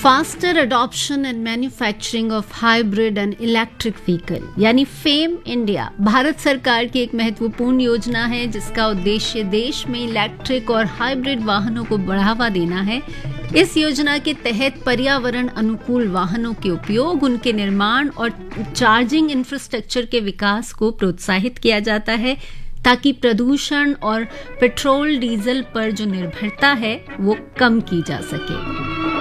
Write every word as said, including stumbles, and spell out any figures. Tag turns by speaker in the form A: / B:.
A: Faster adoption and manufacturing of hybrid and electric vehicle यानी fame India Bharat सरकार की एक महत्वपूर्ण योजना है जिसका उद्देश्य देश में इलेक्ट्रिक और हाइब्रिड वाहनों को बढ़ावा देना है। इस योजना के तहत पर्यावरण अनुकूल वाहनों के उपयोग, उनके निर्माण और चार्जिंग इंफ्रास्ट्रक्चर के विकास को प्रोत्साहित किया जाता है ताकि प्रदूषण और पेट्रोल डीजल पर जो निर्भरता है वो कम की जा सके।